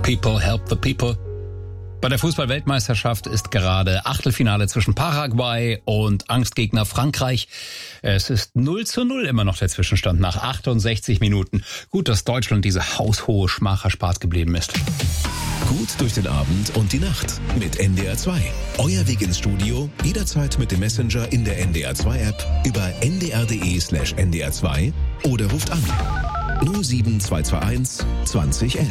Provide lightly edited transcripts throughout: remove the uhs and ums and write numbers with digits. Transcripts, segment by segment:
People help the people. Bei der Fußball-Weltmeisterschaft ist gerade Achtelfinale zwischen Paraguay und Angstgegner Frankreich. Es ist 0:0 immer noch der Zwischenstand nach 68 Minuten. Gut, dass Deutschland diese haushohe Schmach erspart geblieben ist. Gut durch den Abend und die Nacht mit NDR 2. Euer Weg ins Studio jederzeit mit dem Messenger in der NDR 2 App über ndr.de/ndr 2 oder ruft an 07221 2011.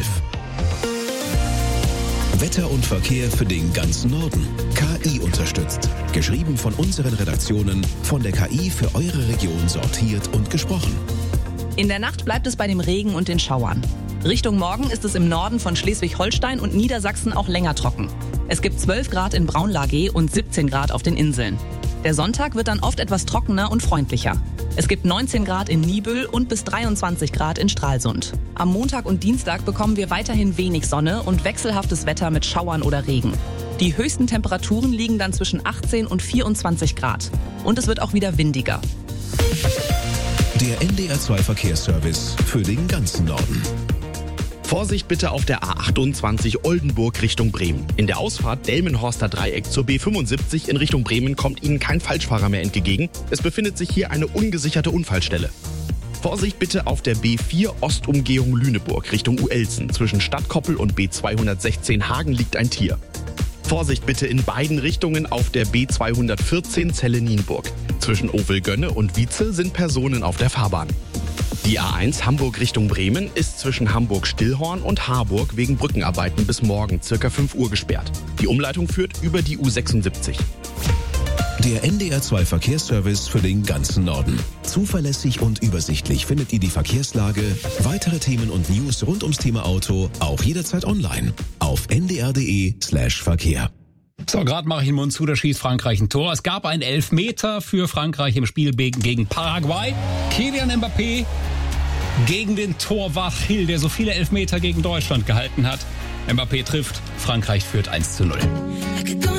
Wetter und Verkehr für den ganzen Norden. KI unterstützt. Geschrieben von unseren Redaktionen, von der KI für eure Region sortiert und gesprochen. In der Nacht bleibt es bei dem Regen und den Schauern. Richtung Morgen ist es im Norden von Schleswig-Holstein und Niedersachsen auch länger trocken. Es gibt 12 Grad in Braunlage und 17 Grad auf den Inseln. Der Sonntag wird dann oft etwas trockener und freundlicher. Es gibt 19 Grad in Niebüll und bis 23 Grad in Stralsund. Am Montag und Dienstag bekommen wir weiterhin wenig Sonne und wechselhaftes Wetter mit Schauern oder Regen. Die höchsten Temperaturen liegen dann zwischen 18 und 24 Grad. Und es wird auch wieder windiger. Der NDR 2 Verkehrsservice für den ganzen Norden. Vorsicht bitte auf der A28 Oldenburg Richtung Bremen. In der Ausfahrt Delmenhorster Dreieck zur B75 in Richtung Bremen kommt Ihnen kein Falschfahrer mehr entgegen. Es befindet sich hier eine ungesicherte Unfallstelle. Vorsicht bitte auf der B4 Ostumgehung Lüneburg Richtung Uelzen. Zwischen Stadtkoppel und B216 Hagen liegt ein Tier. Vorsicht bitte in beiden Richtungen auf der B214 Celle-Nienburg. Zwischen Ovelgönne und Wietze sind Personen auf der Fahrbahn. Die A1 Hamburg Richtung Bremen ist zwischen Hamburg-Stillhorn und Harburg wegen Brückenarbeiten bis morgen ca. 5 Uhr gesperrt. Die Umleitung führt über die U76. Der NDR 2 Verkehrsservice für den ganzen Norden. Zuverlässig und übersichtlich findet ihr die Verkehrslage, weitere Themen und News rund ums Thema Auto auch jederzeit online auf ndr.de/Verkehr. So, gerade mache ich den Mund zu, da schießt Frankreich ein Tor. Es gab einen Elfmeter für Frankreich im Spiel gegen Paraguay. Kylian Mbappé gegen den Torwart Hill, der so viele Elfmeter gegen Deutschland gehalten hat. Mbappé trifft, Frankreich führt 1:0.